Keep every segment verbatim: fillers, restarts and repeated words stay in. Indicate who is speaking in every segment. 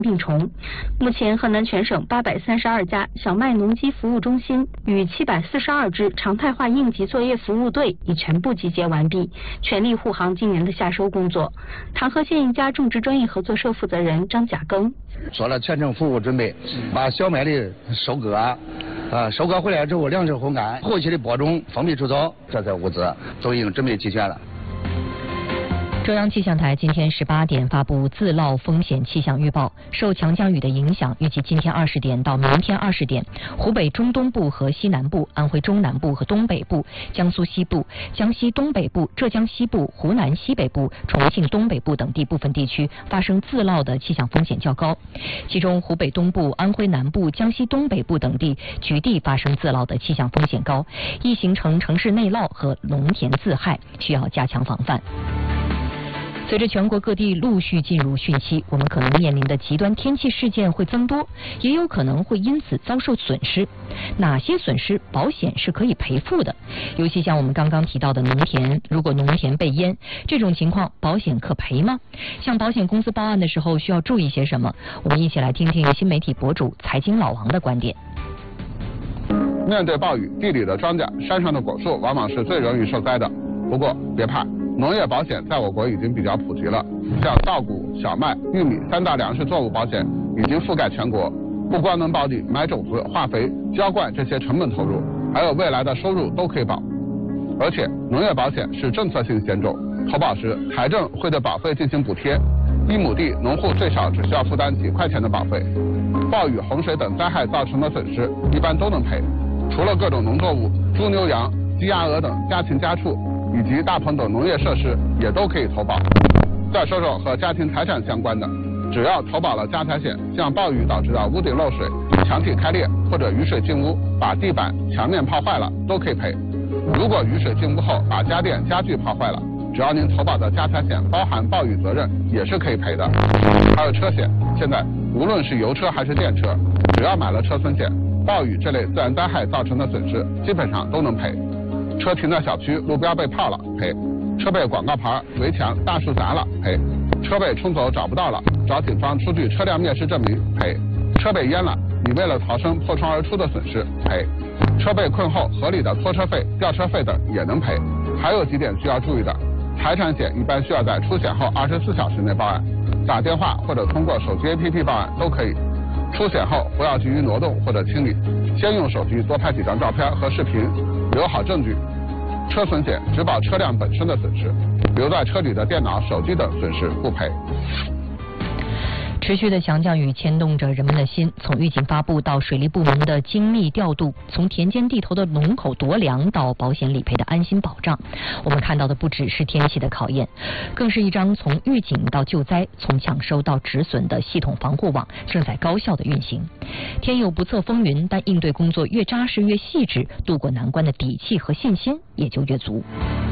Speaker 1: 病虫。目前，河南全省八百三十二家小麦农机服务中心与七百四十二支常态化应急作业服务队已全部集结完毕，全力护航今年的夏收工作。唐河县一家种植专业合作社负责人张甲庚
Speaker 2: 做了全程服务准备，把小麦的收割啊，呃，收割回来之后晾晒烘干，后期的播种、封闭除草，这些物资都已经准备齐全了。
Speaker 3: 中央气象台今天十八点发布自涝风险气象预报，受强降雨的影响，预计今天二十点到明天二十点，湖北中东部和西南部、安徽中南部和东北部、江苏西部、江西东北部、浙江西部、湖南西北部、重庆东北部等地部分地区发生自涝的气象风险较高，其中湖北东部、安徽南部、江西东北部等地局地发生自涝的气象风险高，易形成城市内涝和农田自害，需要加强防范。随着全国各地陆续进入汛期，我们可能面临的极端天气事件会增多，也有可能会因此遭受损失。哪些损失保险是可以赔付的？尤其像我们刚刚提到的农田，如果农田被淹，这种情况保险可赔吗？向保险公司报案的时候需要注意些什么？我们一起来听听新媒体博主财经老王的观点。
Speaker 4: 面对暴雨，地里的庄稼、山上的果树往往是最容易受灾的。不过别怕，农业保险在我国已经比较普及了，像稻谷、小麦、玉米三大粮食作物保险已经覆盖全国，不光能保你买种子、化肥、浇灌这些成本投入，还有未来的收入都可以保。而且农业保险是政策性险种，投保时财政会对保费进行补贴，一亩地农户最少只需要负担几块钱的保费。暴雨、洪水等灾害造成的损失一般都能赔，除了各种农作物、猪牛羊、鸡鸭鹅等家禽家畜以及大棚等农业设施也都可以投保。再说说和家庭财产相关的，只要投保了家财险，像暴雨导致的屋顶漏水、墙体开裂或者雨水进屋把地板、墙面泡坏了，都可以赔。如果雨水进屋后把家电、家具泡坏了，只要您投保的家财险包含暴雨责任，也是可以赔的。还有车险，现在无论是油车还是电车，只要买了车损险，暴雨这类自然灾害造成的损失基本上都能赔。车停在小区，路边被泡了赔；车被广告牌、围墙、大树砸了赔；车被冲走找不到了，找警方出具车辆灭失证明赔；车被淹了，你为了逃生破窗而出的损失赔；车被困后合理的拖车费、吊车费等也能赔。还有几点需要注意的：财产险一般需要在出险后二十四小时内报案，打电话或者通过手机 A P P 报案都可以。出险后不要急于挪动或者清理，先用手机多拍几张照片和视频，留好证据。车损险只保车辆本身的损失，留在车里的电脑、手机等损失不赔。
Speaker 3: 持续的强降雨牵动着人们的心，从预警发布到水利部门的精密调度，从田间地头的龙口夺粮到保险理赔的安心保障，我们看到的不只是天气的考验，更是一张从预警到救灾、从抢收到止损的系统防护网正在高效的运行。天有不测风云，但应对工作越扎实越细致，渡过难关的底气和信心也就越足。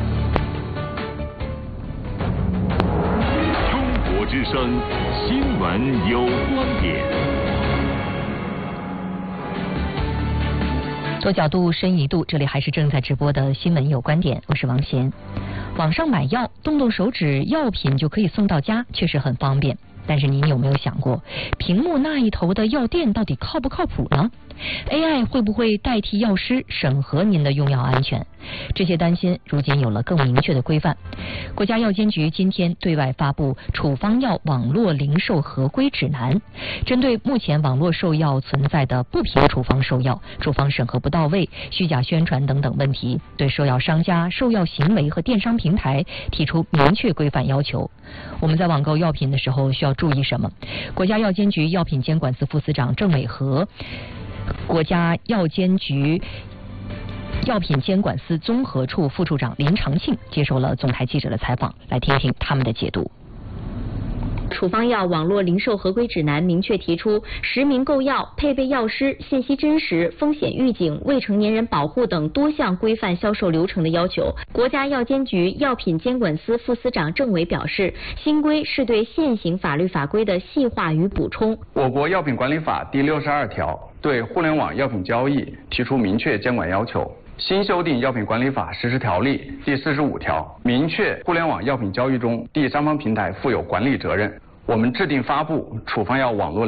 Speaker 5: 中国之声新闻有观点。
Speaker 3: 多角度深一度，这里还是正在直播的新闻有观点，我是王贤。网上买药，动动手指，药品就可以送到家，确实很方便。但是您有没有想过，屏幕那一头的药店到底靠不靠谱呢？ A I 会不会代替药师审核您的用药安全？这些担心如今有了更明确的规范。国家药监局今天对外发布处方药网络零售合规指南，针对目前网络售药存在的不凭处方售药、处方审核不到位、虚假宣传等等问题，对售药商家、售药行为和电商平台提出明确规范要求。我们在网购药品的时候需要注意什么？国家药监局药品监管司副司长郑伟和国家药监局药品监管司综合处副处长林长庆接受了总台记者的采访，来听听他们的解读。
Speaker 1: 处方药网络零售合规指南明确提出，实名购药、配备药师、信息真实、风险预警、未成年人保护等多项规范销售流程的要求。国家药监局药品监管司副司长郑伟表示，新规是对现行法律法规的细化与补充。
Speaker 6: 我国药品管理法第六十二条对互联网药品交易提出明确监管要求。新修订药品管理法实施条例第四十五条明确互联网药品交易中第三方平台负有管理责任。 我们制定发布处方药网络